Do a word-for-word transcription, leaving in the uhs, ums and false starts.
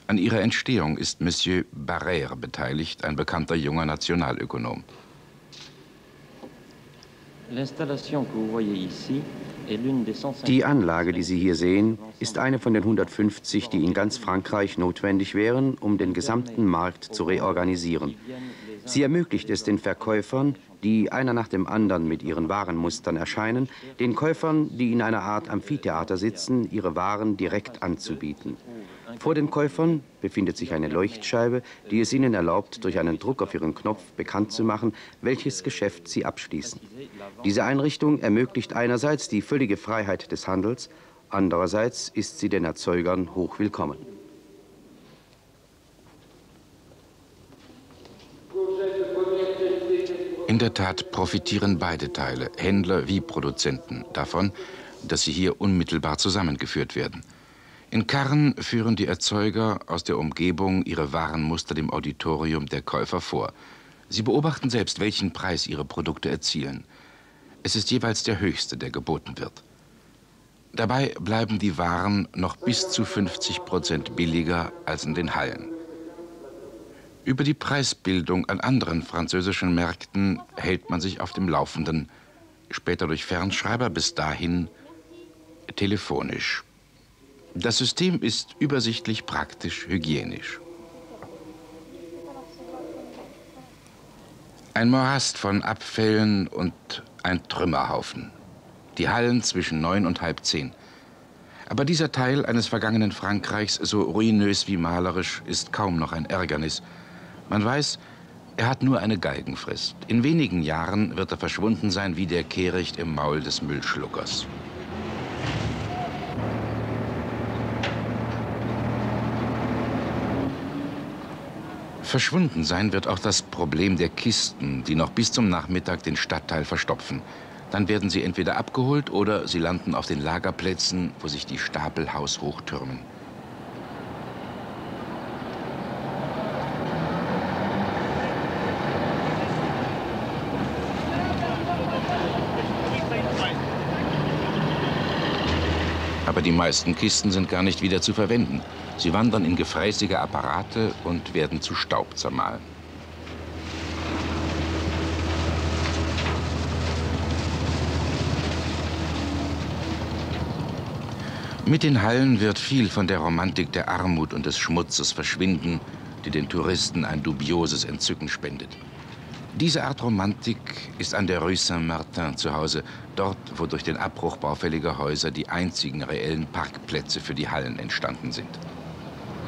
An ihrer Entstehung ist Monsieur Barrère beteiligt, ein bekannter junger Nationalökonom. Die Anlage, die Sie hier sehen, ist eine von den hundertfünfzig, die in ganz Frankreich notwendig wären, um den gesamten Markt zu reorganisieren. Sie ermöglicht es den Verkäufern, die einer nach dem anderen mit ihren Warenmustern erscheinen, den Käufern, die in einer Art Amphitheater sitzen, ihre Waren direkt anzubieten. Vor den Käufern befindet sich eine Leuchtscheibe, die es ihnen erlaubt, durch einen Druck auf ihren Knopf bekannt zu machen, welches Geschäft sie abschließen. Diese Einrichtung ermöglicht einerseits die völlige Freiheit des Handels, andererseits ist sie den Erzeugern hochwillkommen. In der Tat profitieren beide Teile, Händler wie Produzenten, davon, dass sie hier unmittelbar zusammengeführt werden. In Caen führen die Erzeuger aus der Umgebung ihre Warenmuster dem Auditorium der Käufer vor. Sie beobachten selbst, welchen Preis ihre Produkte erzielen. Es ist jeweils der höchste, der geboten wird. Dabei bleiben die Waren noch bis zu fünfzig Prozent billiger als in den Hallen. Über die Preisbildung an anderen französischen Märkten hält man sich auf dem Laufenden, später durch Fernschreiber, bis dahin telefonisch. Das System ist übersichtlich, praktisch, hygienisch. Ein Morast von Abfällen und ein Trümmerhaufen. Die Hallen zwischen neun und halb zehn. Aber dieser Teil eines vergangenen Frankreichs, so ruinös wie malerisch, ist kaum noch ein Ärgernis. Man weiß, er hat nur eine Galgenfrist. In wenigen Jahren wird er verschwunden sein wie der Kehricht im Maul des Müllschluckers. Verschwunden sein wird auch das Problem der Kisten, die noch bis zum Nachmittag den Stadtteil verstopfen. Dann werden sie entweder abgeholt oder sie landen auf den Lagerplätzen, wo sich die Stapel haushoch türmen. Aber die meisten Kisten sind gar nicht wieder zu verwenden. Sie wandern in gefräßige Apparate und werden zu Staub zermahlen. Mit den Hallen wird viel von der Romantik der Armut und des Schmutzes verschwinden, die den Touristen ein dubioses Entzücken spendet. Diese Art Romantik ist an der Rue Saint-Martin zu Hause, dort, wo durch den Abbruch baufälliger Häuser die einzigen reellen Parkplätze für die Hallen entstanden sind.